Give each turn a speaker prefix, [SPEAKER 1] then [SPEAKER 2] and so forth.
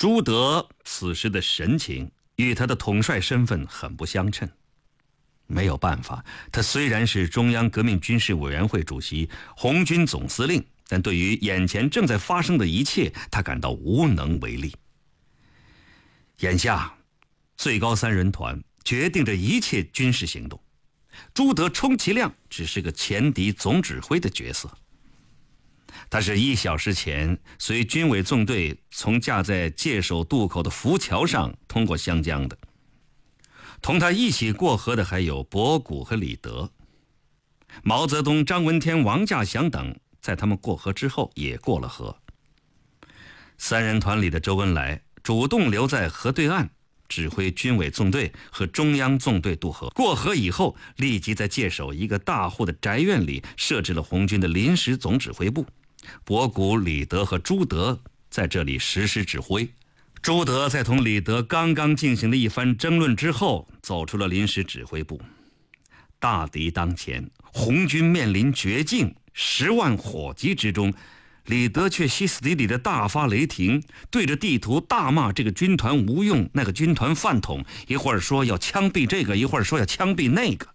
[SPEAKER 1] 朱德此时的神情与他的统帅身份很不相称。没有办法，他虽然是中央革命军事委员会主席、红军总司令，但对于眼前正在发生的一切，他感到无能为力。眼下，最高三人团决定着一切军事行动，朱德充其量只是个前敌总指挥的角色。他是1小时前随军委纵队从架在界首渡口的浮桥上通过湘江的。同他一起过河的还有博古和李德。毛泽东、张闻天、王稼祥等在他们过河之后也过了河。三人团里的周恩来主动留在河对岸，指挥军委纵队和中央纵队渡河。过河以后，立即在界首一个大户的宅院里设置了红军的临时总指挥部。博古、李德和朱德在这里实施指挥。朱德在同李德刚刚进行了一番争论之后，走出了临时指挥部。大敌当前，红军面临绝境，10万火急之中，李德却歇斯底里的大发雷霆，对着地图大骂这个军团无用，那个军团饭桶，一会儿说要枪毙这个，一会儿说要枪毙那个。